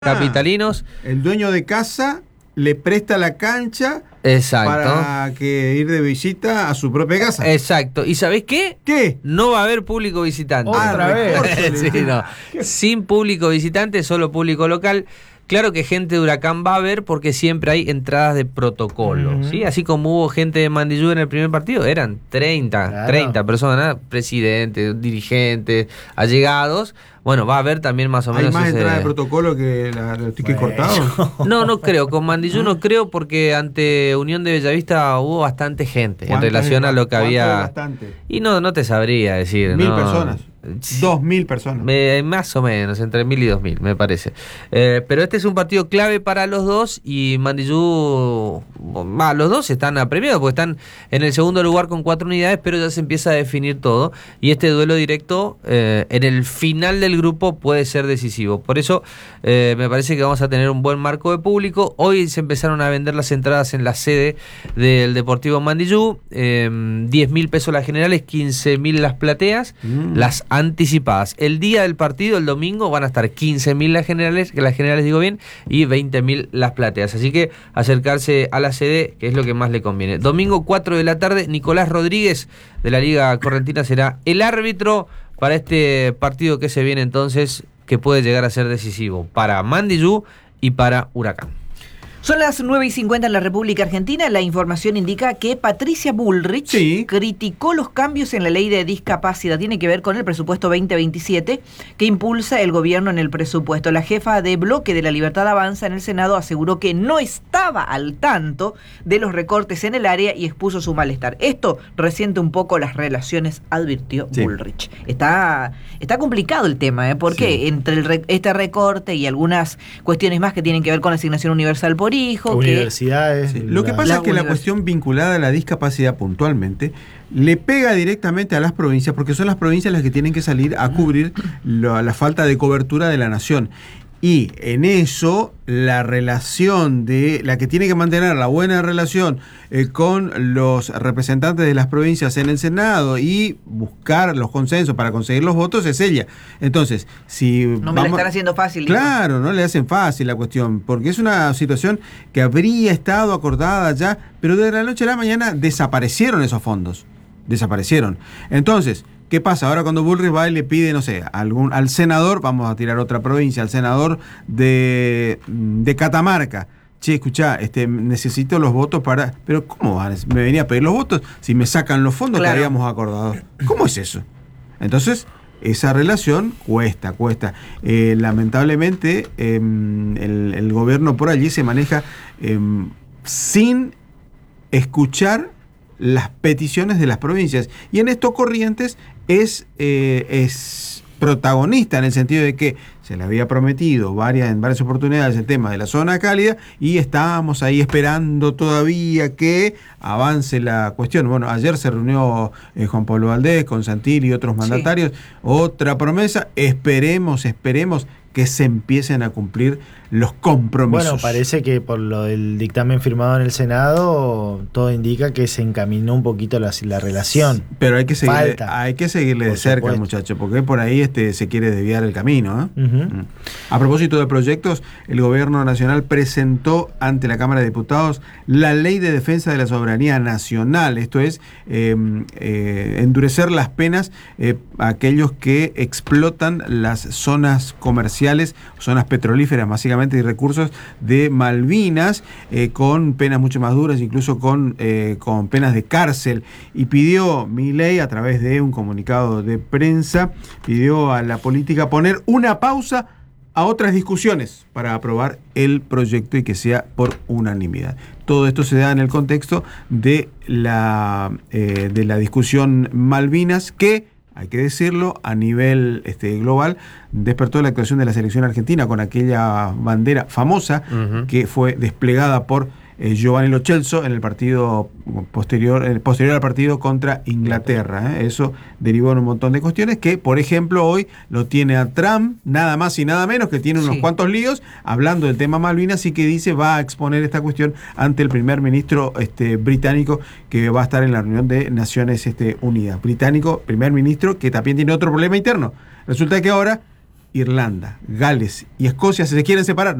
capitalinos. El dueño de casa le presta la cancha. Exacto. Para que ir de visita a su propia casa. Exacto. ¿Y sabés qué? ¿Qué? No va a haber público visitante. Otra vez. Sí, no. Sin público visitante, solo público local. Claro que gente de Huracán va a haber porque siempre hay entradas de protocolo, ¿sí? Así como hubo gente de Mandillú en el primer partido, eran 30 personas, presidentes, dirigentes, allegados. Bueno, va a haber también más o menos ¿Hay más entradas de protocolo que los tickets cortados? No creo. Con Mandillú no creo porque ante Unión de Bellavista hubo bastante gente en relación a lo que había. Bastante? Y no te sabría decir. 1.000 personas. 2.000 personas. Más o menos, entre 1.000 y 2.000, me parece. Pero este es un partido clave para los dos y Mandillú, los dos están apremiados porque están en el segundo lugar con 4 unidades, pero ya se empieza a definir todo. Y este duelo directo en el final del grupo puede ser decisivo. Por eso me parece que vamos a tener un buen marco de público. Hoy se empezaron a vender las entradas en la sede del Deportivo Mandillú. 10.000 pesos las generales, 15.000 las plateas. Las anticipadas. El día del partido, el domingo, van a estar 15.000 las generales digo bien, y 20.000 las plateas. Así que acercarse a la sede, que es lo que más le conviene. Domingo 4 de la tarde, Nicolás Rodríguez de la Liga Correntina será el árbitro para este partido que se viene entonces, que puede llegar a ser decisivo para Mandillú y para Huracán. Son las 9:50 en la República Argentina. La información indica que Patricia Bullrich criticó los cambios en la ley de discapacidad. Tiene que ver con el presupuesto 2027 que impulsa el gobierno en el presupuesto. La jefa de bloque de La Libertad Avanza en el Senado aseguró que no estaba al tanto de los recortes en el área y expuso su malestar. Esto resiente un poco las relaciones, advirtió Bullrich. Está complicado el tema, porque entre este recorte y algunas cuestiones más que tienen que ver con la asignación universal por hijo, universidades. Lo que pasa es que la cuestión vinculada a la discapacidad puntualmente le pega directamente a las provincias, porque son las provincias las que tienen que salir a cubrir la falta de cobertura de la nación. Y en eso, la relación de la que tiene que mantener la buena relación con los representantes de las provincias en el Senado y buscar los consensos para conseguir los votos es ella. Entonces, si no me la están haciendo fácil. Claro, no le hacen fácil la cuestión, porque es una situación que habría estado acordada ya, pero de la noche a la mañana desaparecieron esos fondos. Desaparecieron. Entonces, ¿qué pasa? Ahora cuando Bullrich va y le pide, no sé, al senador, vamos a tirar otra provincia, al senador de Catamarca, che, escuchá, necesito los votos para... Pero ¿cómo van? ¿Me venía a pedir los votos si me sacan los fondos que habíamos acordado? ¿Cómo es eso? Entonces, esa relación cuesta. Lamentablemente, el gobierno por allí se maneja sin escuchar las peticiones de las provincias. Y en esto Corrientes es protagonista en el sentido de que se le había prometido en varias oportunidades el tema de la zona cálida y estábamos ahí esperando todavía que avance la cuestión. Bueno, ayer se reunió Juan Pablo Valdés con Santilli y otros mandatarios. Otra promesa, esperemos que se empiecen a cumplir los compromisos. Bueno, parece que por lo del dictamen firmado en el Senado, todo indica que se encaminó un poquito la relación. Pero hay que seguirle de cerca al muchacho, porque por ahí se quiere desviar el camino. A propósito de proyectos, el Gobierno Nacional presentó ante la Cámara de Diputados la Ley de Defensa de la Soberanía Nacional. Esto es endurecer las penas a aquellos que explotan las zonas comerciales, zonas petrolíferas básicamente, y recursos de Malvinas, con penas mucho más duras, incluso con penas de cárcel. Y pidió Milei, a través de un comunicado de prensa, pidió a la política poner una pausa a otras discusiones para aprobar el proyecto y que sea por unanimidad. Todo esto se da en el contexto de la discusión Malvinas, que, hay que decirlo, a nivel global, despertó la actuación de la selección argentina con aquella bandera famosa que fue desplegada por Giovanni Lo Celso en el partido posterior al partido contra Inglaterra. Eso derivó en un montón de cuestiones que, por ejemplo, hoy lo tiene a Trump, nada más y nada menos, que tiene unos cuantos líos, hablando del tema Malvinas, y que dice va a exponer esta cuestión ante el primer ministro británico, que va a estar en la reunión de Naciones Unidas. Británico, primer ministro, que también tiene otro problema interno. Resulta que ahora Irlanda, Gales y Escocia se quieren separar.